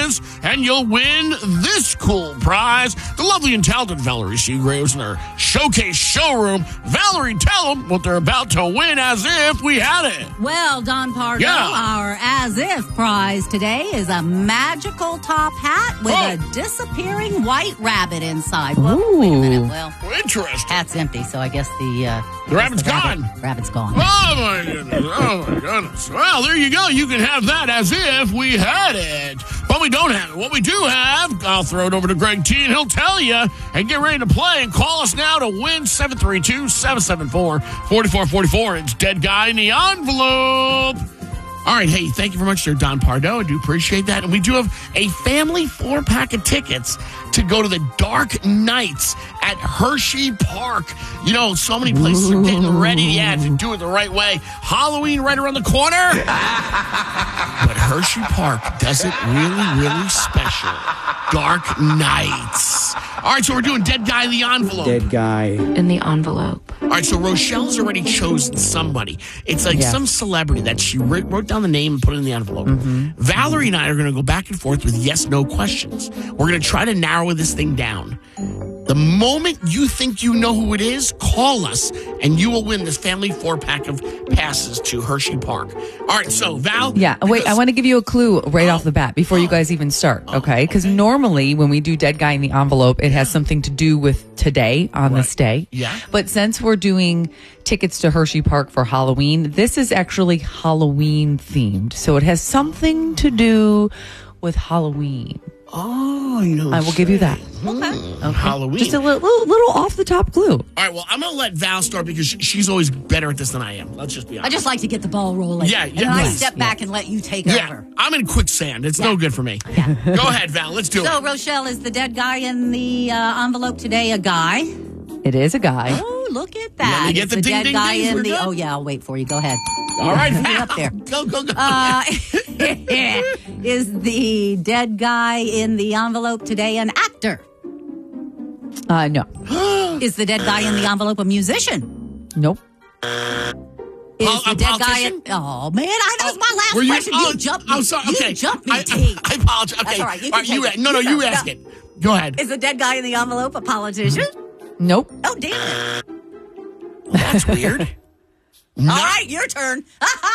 Seagraves, and you'll win this cool prize. The lovely and talented Valerie Seagraves in their showcase showroom. Valerie, tell them what they're about to win as if we had it. Well, Don Pardo, our as if prize today is a magical top hat with a disappearing white rabbit inside. Well, wait a minute. Well, interesting. Hat's empty, so I guess the rabbit's gone. Rabbit's gone. Oh, my goodness. Oh, my goodness. Well, there you go. You can have that as if we had it. But we don't have it. What we do have, I'll throw it over to Greg T, and he'll tell you. And get ready to play. And call us now to win 732-774-4444. It's Dead Guy in the Envelope. All right, hey, thank you very much, Sir Don Pardo. I do appreciate that. And we do have a family 4-pack of tickets to go to the Dark Nights at Hershey Park. You know, so many places are getting ready, to do it the right way. Halloween right around the corner. But Hershey Park does it really, really special. Dark Nights. All right, so we're doing Dead Guy in the Envelope. Dead Guy in the Envelope. All right, so Rochelle's already chosen somebody. It's like some celebrity that she wrote down the name and put it in the envelope. Valerie and I are going to go back and forth with yes-no questions. We're going to try to narrow this thing down. The moment you think you know who it is, call us, and you will win this family 4-pack of passes to Hershey Park. All right, so Val. Yeah, wait, I want to give you a clue right off the bat before you guys even start, okay? Because normally when we do Dead Guy in the Envelope, it has something to do with today on this day. Yeah. But since we're doing tickets to Hershey Park for Halloween, this is actually Halloween themed. So it has something to do with Halloween. Oh, you know. I will give you that. Okay. Halloween. Just a little off the top clue. All right, well, I'm going to let Val start because she's always better at this than I am. Let's just be honest. I just like to get the ball rolling. Yeah, and then I step back and let you take over. I'm in quicksand. It's no good for me. Yeah. Go ahead, Val. Let's do it. So, Rochelle, is the dead guy in the envelope today a guy? It is a guy. Oh, look at that. Let me get the ding, dead ding, guy ding, in the. done. Oh, yeah, I'll wait for you. Go ahead. All right, Val. Up there. Go. Is the dead guy in the envelope today an actor? No. Is the dead guy in the envelope a musician? Nope. Is the dead guy? Oh man, that was my last question. You jumped me. I'm sorry. Okay, you jumped me. T. I apologize. Okay, that's all right. You ask it. Go ahead. Is the dead guy in the envelope a politician? Nope. Oh damn it! Well, that's weird. All right, your turn.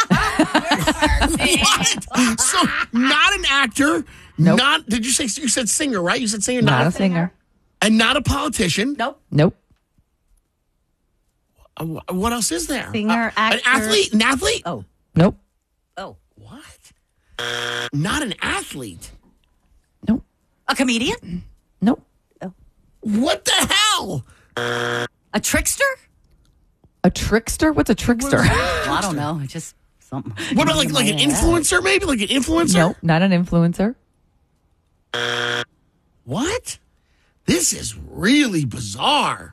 What? So, not an actor. Nope. Not. Did you say? You said singer, right? You said singer. Not a singer. And not a politician. Nope. What else is there? Singer, actor. An athlete? An athlete? Oh. Nope. Oh. What? Not an athlete. Nope. A comedian? Nope. Oh. What the hell? A trickster? A trickster? What's a trickster? Well, I don't know. It's just something. What about like an influencer? Maybe like an influencer? Nope. Not an influencer. What? This is really bizarre.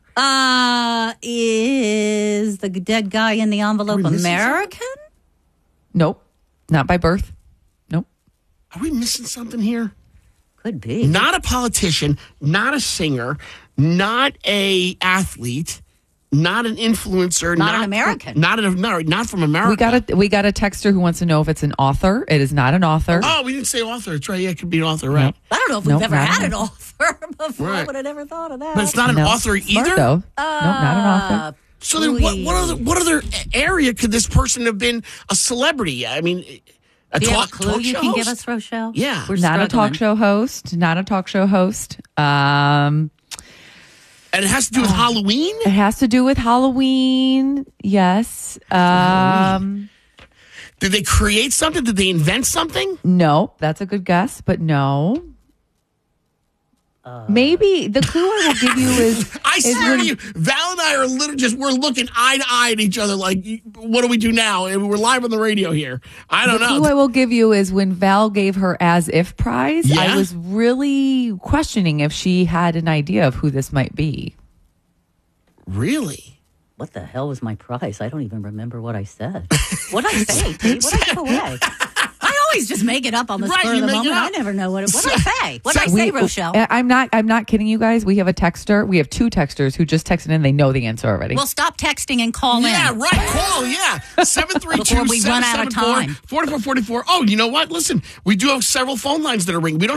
Is the dead guy in the envelope American? Nope. Not by birth. Nope. Are we missing something here? Could be. Not a politician, not a singer, not a athlete, not an influencer, not an American. Not from America. We got a texter who wants to know if it's an author. It is not an author. Oh, we didn't say author. It's right. Yeah, it could be an author, right? I don't know if we've ever had an author before. Right. I would have never thought of that. But it's not an author either? Though. Nope, not an author. So then what other area could this person have been a celebrity? I mean, Do you have a talk clue you show can host? give us, Rochelle? Yeah. We're Not a talk struggling. show host. Not a talk show host. And it has to do with Halloween? It has to do with Halloween. Yes. Did they create something? Did they invent something? No, that's a good guess, but no. Maybe the clue I will give you is I swear to you, Val and I are literally we're looking eye to eye at each other like, what do we do now? And we're live on the radio here. I don't know. The clue I will give you is when Val gave her as if prize, Yeah? I was really questioning if she had an idea of who this might be. Really? What the hell was my prize? I don't even remember what I said. What did I say, T? What did I give away? I always just make it up on the spur of the moment. I never know what did I say? What did I say, Rochelle? I'm not kidding you guys. We have a texter. We have two texters who just texted in. They know the answer already. Well, stop texting and call in. Yeah, right. Call, yeah. 732 Before we run out of time. 4444. Oh, you know what? Listen, we do have several phone lines that are ringing. We don't